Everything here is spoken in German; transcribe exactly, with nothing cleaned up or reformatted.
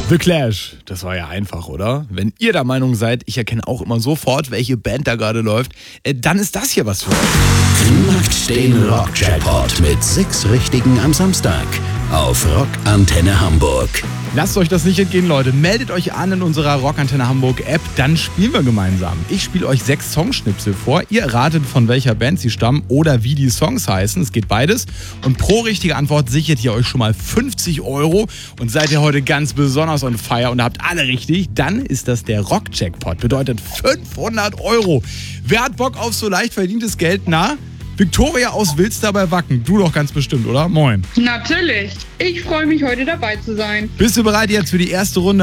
The Clash, das war ja einfach, oder? Wenn ihr der Meinung seid, ich erkenne auch immer sofort, welche Band da gerade läuft, äh, dann ist das hier was für euch. Knackt den Rock-Jackpot mit sechs Richtigen am Samstag auf Rock Antenne Hamburg. Lasst euch das nicht entgehen, Leute. Meldet euch an in unserer Rock Antenne Hamburg App, dann spielen wir gemeinsam. Ich spiele euch sechs Songschnipsel vor. Ihr ratet, von welcher Band sie stammen oder wie die Songs heißen. Es geht beides. Und pro richtige Antwort sichert ihr euch schon mal fünfzig Euro. Und seid ihr heute ganz besonders on fire und habt alle richtig, dann ist das der Rock-Jackpot. Bedeutet fünfhundert Euro. Wer hat Bock auf so leicht verdientes Geld? Na? Victoria aus Wilster bei Wacken. Du doch ganz bestimmt, oder? Moin. Natürlich. Ich freue mich, heute dabei zu sein. Bist du bereit jetzt für die erste Runde?